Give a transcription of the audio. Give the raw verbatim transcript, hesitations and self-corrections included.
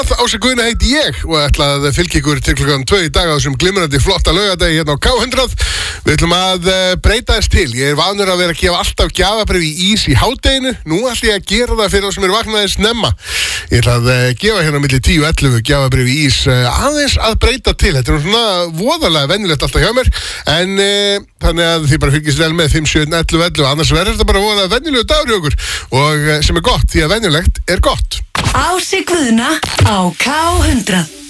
Ási Guðna heiti ég og ætla að fylgja ykkur til klukkan tvö í dag á þessum glimrandi flotta laugardegi hérna á K hundrað. Við ætlum að breyta þess til. Ég er vanur að vera að gefa alltaf gjafabréf í ís í hádeginu. Nú ætla ég að gera það fyrir þá sem eru vaknaðir snemma. Ég ætla að gefa hérna milli tíu og ellefu gjafabréf í ís aðeins að breyta til. Þetta er svona voðalega venjulegt alltaf hjá mér, en e, þannig að þið bara fylgist vel með fimm, sjö, ellefu, ellefu, annars verður þetta bara voðalega venjulegu dagur í okkur og sem er gott því að venjulegt er gott. Ási Guðna á K hundrað.